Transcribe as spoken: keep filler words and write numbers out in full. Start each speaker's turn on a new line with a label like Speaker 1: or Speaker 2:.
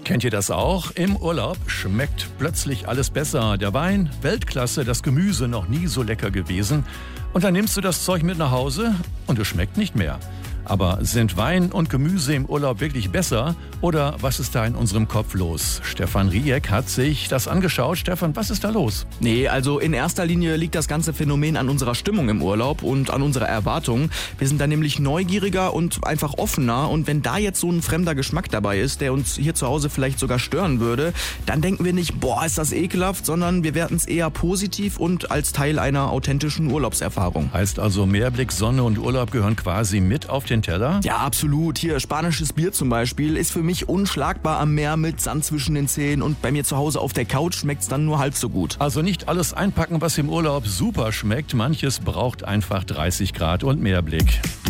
Speaker 1: Kennt ihr das auch? Im Urlaub schmeckt plötzlich alles besser. Der Wein, Weltklasse, das Gemüse noch nie so lecker gewesen. Und dann nimmst du das Zeug mit nach Hause und es schmeckt nicht mehr. Aber sind Wein und Gemüse im Urlaub wirklich besser? Oder was ist da in unserem Kopf los? Stefan Rieck hat sich das angeschaut. Stefan, was ist da los?
Speaker 2: Nee, also in erster Linie liegt das ganze Phänomen an unserer Stimmung im Urlaub und an unserer Erwartung. Wir sind da nämlich neugieriger und einfach offener. Und wenn da jetzt so ein fremder Geschmack dabei ist, der uns hier zu Hause vielleicht sogar stören würde, dann denken wir nicht, boah, ist das ekelhaft, sondern wir werten es eher positiv und als Teil einer authentischen Urlaubserfahrung.
Speaker 1: Heißt also, Meerblick, Sonne und Urlaub gehören quasi mit auf den Teller?
Speaker 2: Ja, absolut. Hier, spanisches Bier zum Beispiel ist für mich unschlagbar am Meer mit Sand zwischen den Zähnen und bei mir zu Hause auf der Couch schmeckt's dann nur halb so gut.
Speaker 1: Also nicht alles einpacken, was im Urlaub super schmeckt. Manches braucht einfach dreißig Grad und Meerblick.